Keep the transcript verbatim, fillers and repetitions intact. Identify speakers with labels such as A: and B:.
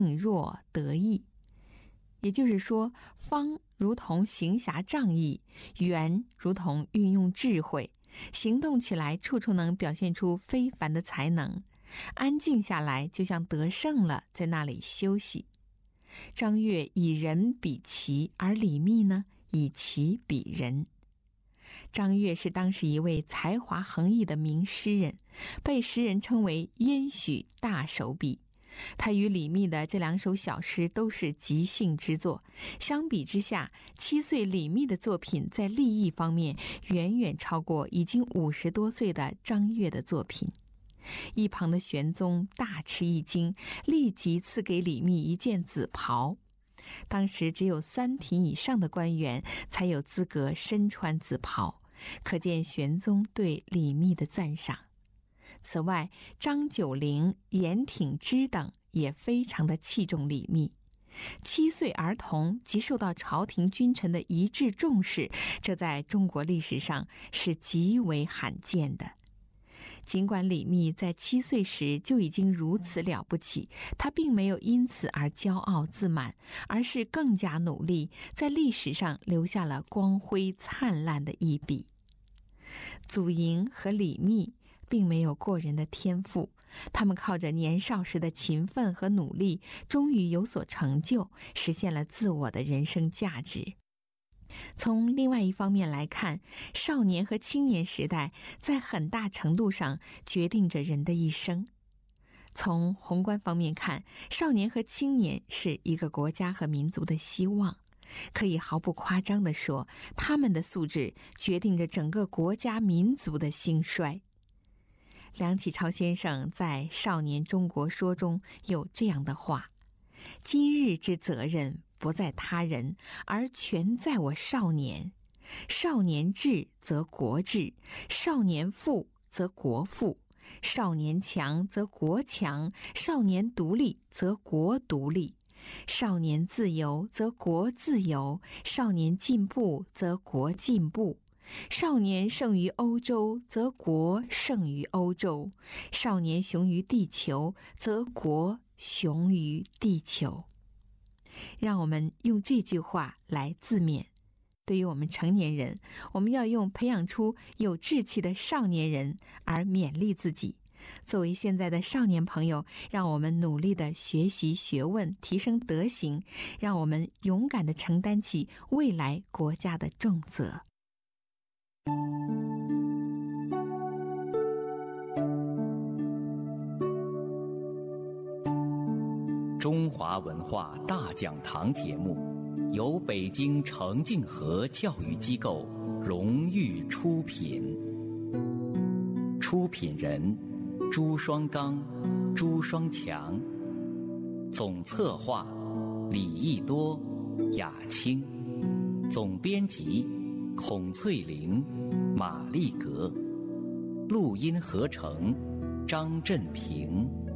A: 若得意。也就是说，方如同行侠仗义，圆如同运用智慧，行动起来处处能表现出非凡的才能，安静下来就像得胜了，在那里休息。张悦以人比齐，而李密呢，以齐比人。张悦是当时一位才华横溢的名诗人，被诗人称为燕许大手笔。他与李密的这两首小诗都是即兴之作，相比之下，七岁李密的作品在立意方面远远超过已经五十多岁的张悦的作品。一旁的玄宗大吃一惊，立即赐给李密一件紫袍。当时只有三品以上的官员才有资格身穿紫袍，可见玄宗对李密的赞赏。此外，张九龄、严挺之等也非常的器重李密。七岁儿童即受到朝廷君臣的一致重视，这在中国历史上是极为罕见的。尽管李密在七岁时就已经如此了不起，他并没有因此而骄傲自满，而是更加努力，在历史上留下了光辉灿烂的一笔。祖莹和李密并没有过人的天赋，他们靠着年少时的勤奋和努力，终于有所成就，实现了自我的人生价值。从另外一方面来看，少年和青年时代在很大程度上决定着人的一生。从宏观方面看，少年和青年是一个国家和民族的希望，可以毫不夸张地说，他们的素质决定着整个国家民族的兴衰。梁启超先生在《少年中国说》中有这样的话：今日之责任不在他人，而全在我少年。少年智则国智，少年富则国富，少年强则国强，少年独立则国独立，少年自由则国自由，少年进步则国进步，少年胜于欧洲则国胜于欧洲，少年雄于地球则国雄于地球。让我们用这句话来自勉。对于我们成年人，我们要用培养出有志气的少年人而勉励自己。作为现在的少年朋友，让我们努力的学习学问，提升德行，让我们勇敢地承担起未来国家的重责。
B: 中华文化大讲堂节目由北京程敬和教育机构荣誉出品，出品人朱双刚、朱双强，总策划李益多、雅青，总编辑孔翠玲、马丽格，录音合成张振平。